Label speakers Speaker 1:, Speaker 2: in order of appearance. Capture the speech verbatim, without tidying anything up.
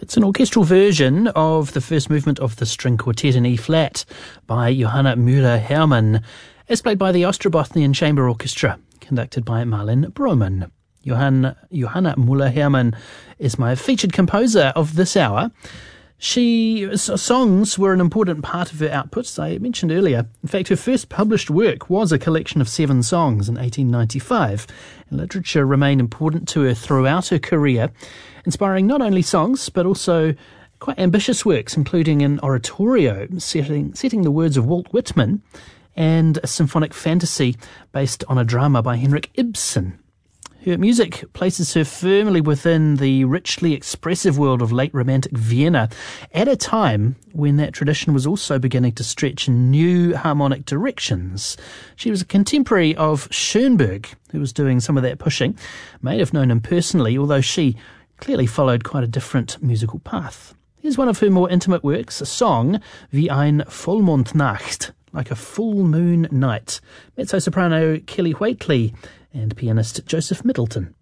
Speaker 1: It's an orchestral version of the first movement of the string quartet in E-flat by Johanna Müller-Hermann, as played by the Ostrobothnian Chamber Orchestra, conducted by Marlin Broman. Johann, Johanna Müller-Hermann is my featured composer of this hour. She songs were an important part of her output, as I mentioned earlier. In fact, her first published work was a collection of seven songs in eighteen ninety-five, and literature remained important to her throughout her career, inspiring not only songs, but also quite ambitious works, including an oratorio setting, setting the words of Walt Whitman, and a symphonic fantasy based on a drama by Henrik Ibsen. Her music places her firmly within the richly expressive world of late Romantic Vienna, at a time when that tradition was also beginning to stretch in new harmonic directions. She was a contemporary of Schoenberg, who was doing some of that pushing. May have known him personally, although she clearly followed quite a different musical path. Here's one of her more intimate works, a song, Wie ein Vollmondnacht, like a full moon night. Mezzo-soprano Kelly Whately and pianist Joseph Middleton.